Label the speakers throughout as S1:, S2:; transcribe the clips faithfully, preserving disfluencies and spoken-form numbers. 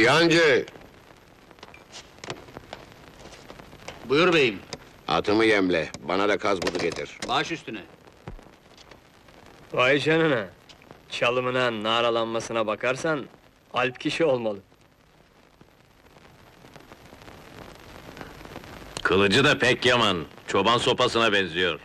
S1: Yancı!
S2: Buyur beyim,
S1: Atımı yemle, bana da kaz budu getir.
S2: baş üstüne.
S3: Vay canına! Çalımına, naralanmasına bakarsan, alp kişi olmalı.
S4: Kılıcı da pek yaman, çoban sopasına benziyor.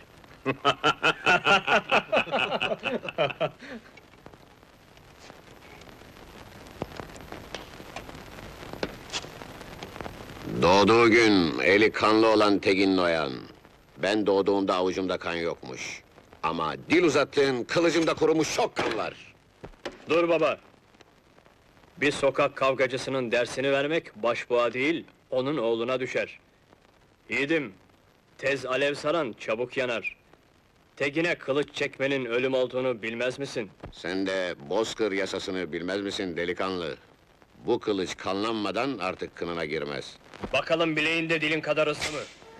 S1: Doğduğu gün eli kanlı olan Tegin Noyan. Ben doğduğumda avucumda kan yokmuş. Ama dil uzattığın kılıcımda kurumuş çok kan var.
S3: Dur baba! Bir sokak kavgacısının dersini vermek başbuğa değil, onun oğluna düşer. Yiğidim, tez alev saran çabuk yanar. Tegine kılıç çekmenin ölüm olduğunu bilmez misin?
S1: Sen de bozkır yasasını bilmez misin delikanlı? Bu kılıç kanlanmadan artık kınına girmez.
S3: Bakalım bileğinde dilin kadar ısı mı?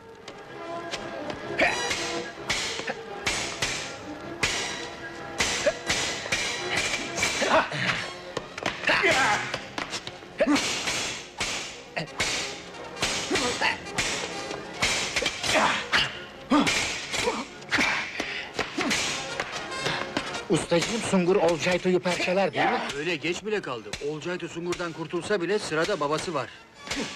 S5: Ustacığım, Sungur Olcayto'yu parçalar değil mi?
S2: Öyle geç bile kaldı. Olcay Sungur'dan kurtulsa bile sırada babası var.